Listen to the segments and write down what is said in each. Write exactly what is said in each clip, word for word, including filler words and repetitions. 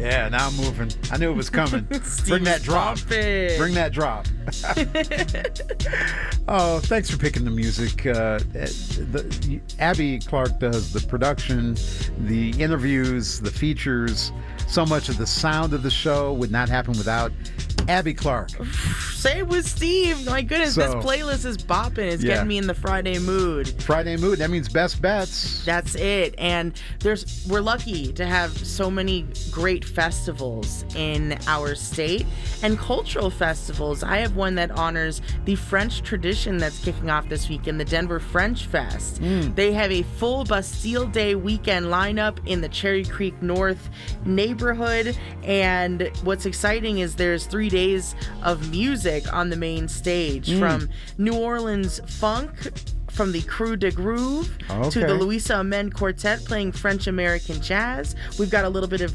Yeah, now I'm moving. I knew it was coming. Bring that drop. Bumping. Bring that drop. Oh, thanks for picking the music. Uh, the, Abby Clark does the production, the interviews, the features. So much of the sound of the show would not happen without Abby Clark. Say it with Steve. My goodness, So, this playlist is bopping. It's yeah. getting me in the Friday mood. Friday mood. That means best bets. That's it. And there's we're lucky to have so many great festivals in our state and cultural festivals. I have one that honors the French tradition that's kicking off this weekend, the Denver French Fest. Mm. They have a full Bastille Day weekend lineup in the Cherry Creek North neighborhood. And what's exciting is there's three days of music on the main stage, Mm. from New Orleans funk, from the Crew de Groove, Okay. to the Louisa Amen Quartet playing French American jazz. We've got a little bit of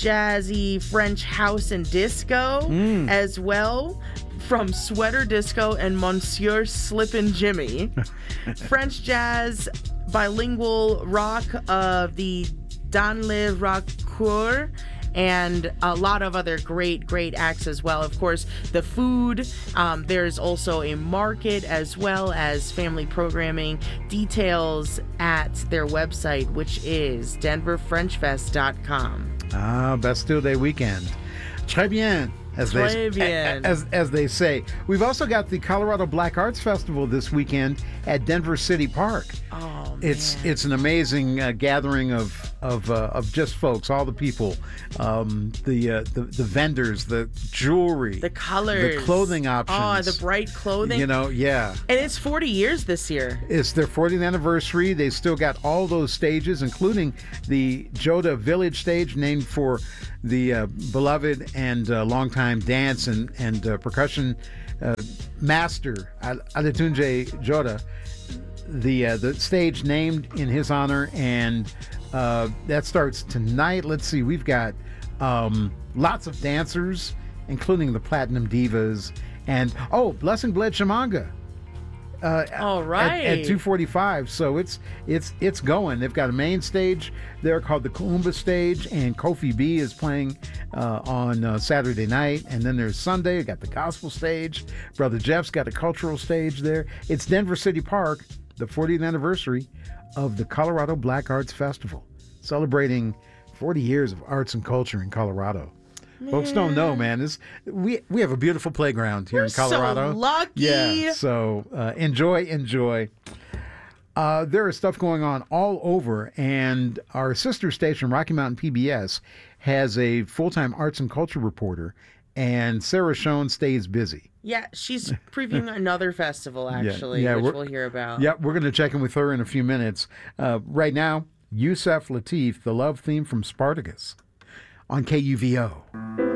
jazzy French house and disco Mm. as well, from Sweater Disco and Monsieur Slippin' Jimmy. French jazz, bilingual rock of the Dans le Rockcour, and a lot of other great, great acts as well. Of course, the food. Um, there's also a market as well as family programming. Details at their website, which is denver french fest dot com. Ah, Bastille Day weekend. Très bien. As Très they, bien. As, as they say. We've also got the Colorado Black Arts Festival this weekend at Denver City Park. Oh, man. It's it's an amazing uh, gathering of of uh, of just folks, all the people, um, the, uh, the the vendors, the jewelry, the colors, the clothing options. Oh, the bright clothing. You know, yeah. And it's forty years this year. It's their fortieth anniversary. They still got all those stages, including the Joda Village stage, named for the uh, beloved and uh, longtime dance and and uh, percussion uh, master Adetunji Joda. The uh, the stage named in his honor, and uh, that starts tonight. Let's see, we've got um, lots of dancers, including the Platinum Divas, and oh, Blessing Bled Shamanga. Uh, All right. At, at two forty-five, so it's it's it's going. They've got a main stage there called the Kuumba stage, and Kofi B is playing uh, on uh, Saturday night, and then there's Sunday. We got the gospel stage. Brother Jeff's got a cultural stage there. It's Denver City Park, the fortieth anniversary of the Colorado Black Arts Festival, celebrating forty years of arts and culture in Colorado. Man. Folks don't know, man. This we we have a beautiful playground here We're in Colorado. So lucky. Yeah. So uh, enjoy, enjoy. Uh, there is stuff going on all over, and our sister station, Rocky Mountain P B S, has a full-time arts and culture reporter, and Sarah Schoen stays busy. Yeah, she's previewing another festival, actually, yeah, yeah, which we'll hear about. Yep, we're going to check in with her in a few minutes. Uh, right now, Yusef Lateef, the love theme from Spartacus, on K U V O.